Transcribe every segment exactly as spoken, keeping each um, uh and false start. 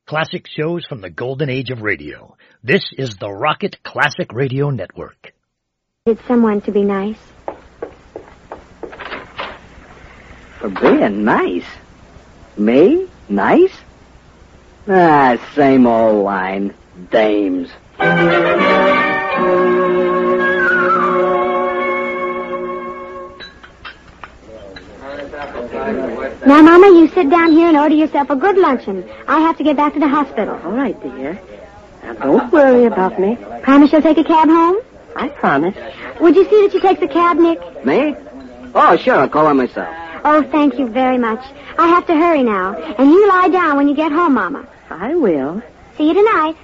Classic shows from the golden age of radio. This is the Rocket Classic Radio Network. It's someone to be nice. For being nice? Me? Nice? Ah, same old line. Dames. Now, Mama, you sit down here and order yourself a good luncheon. I have to get back to the hospital. All right, dear. Now, don't worry about me. Promise you'll take a cab home? I promise. Would you see that she takes the cab, Nick? Me? Oh, sure, I'll call her myself. Oh, thank you very much. I have to hurry now. And you lie down when you get home, Mama. I will. See you tonight.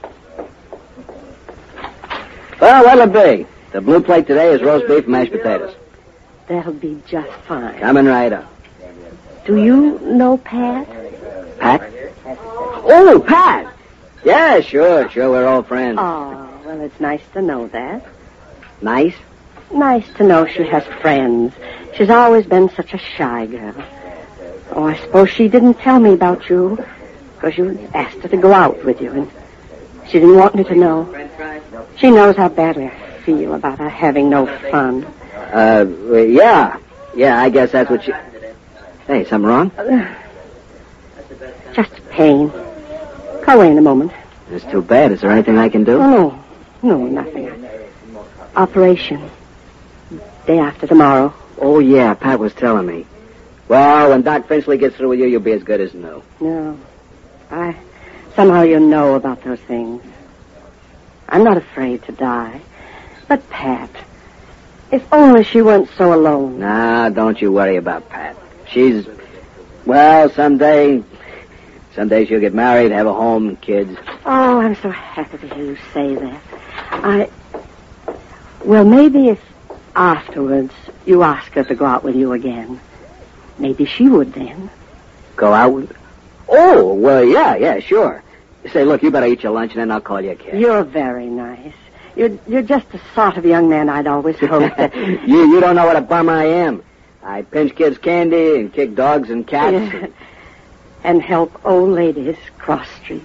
Well, what'll it be? The blue plate today is roast beef and mashed potatoes. That'll be just fine. Coming right up. Do you know Pat? Pat? Oh, Pat! Yeah, sure, sure, we're old friends. Oh, well, it's nice to know that. Nice? Nice to know she has friends. She's always been such a shy girl. Oh, I suppose she didn't tell me about you, because you asked her to go out with you, and she didn't want me to know. She knows how badly I feel about her having no fun. Uh, yeah. Yeah, I guess that's what she... Hey, something wrong? Uh, just pain. Go away in a moment. It's too bad. Is there anything I can do? Oh, no. No, nothing. Operation. Day after tomorrow. Oh, yeah, Pat was telling me. Well, when Doc Finchley gets through with you, you'll be as good as new. No. I... Somehow you know about those things. I'm not afraid to die. But Pat... If only she weren't so alone. Nah, don't you worry about Pat. She's... Well, someday... Someday she'll get married, have a home, and kids. Oh, I'm so happy to hear you say that. I... Well, maybe if afterwards you ask her to go out with you again, maybe she would then. Go out with... Oh, well, yeah, yeah, sure. Say, look, you better eat your lunch, and then I'll call you a kid. You're very nice. You're, you're just the sort of young man I'd always hoped that... you, you don't know what a bum I am. I pinch kids' candy and kick dogs and cats. Yeah. And... and help old ladies cross streets.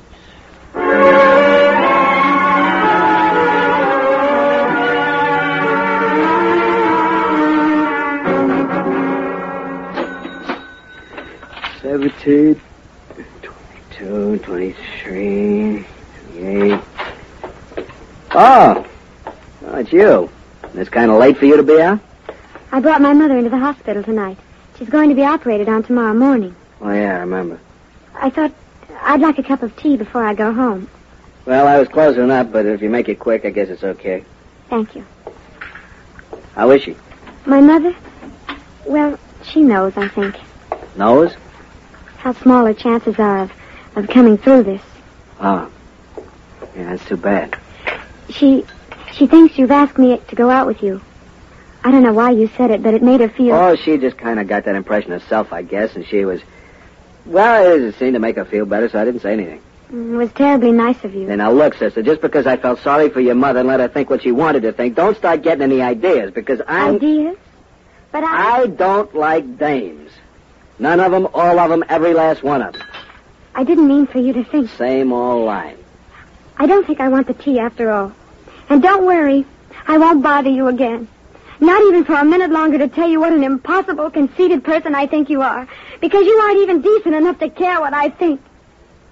Seventeen, twenty-two, twenty-three, twenty-eight. Oh, oh, it's you. It's kind of late for you to be out? I brought my mother into the hospital tonight. She's going to be operated on tomorrow morning. Oh, yeah, I remember. I thought I'd like a cup of tea before I go home. Well, I was closing up, but if you make it quick, I guess it's okay. Thank you. How is she? My mother? Well, she knows, I think. Knows? How small her chances are of, of coming through this. Oh. Yeah, that's too bad. She she thinks you've asked me to go out with you. I don't know why you said it, but it made her feel... Oh, she just kind of got that impression herself, I guess, and she was... Well, it seemed to make her feel better, so I didn't say anything. It was terribly nice of you. Then now, look, sister, just because I felt sorry for your mother and let her think what she wanted to think, don't start getting any ideas, because I'm... Ideas? But I... I don't like dames. None of them, all of them, every last one of them. I didn't mean for you to think... Same old line. I don't think I want the tea after all. And don't worry, I won't bother you again. Not even for a minute longer to tell you what an impossible, conceited person I think you are. Because you aren't even decent enough to care what I think.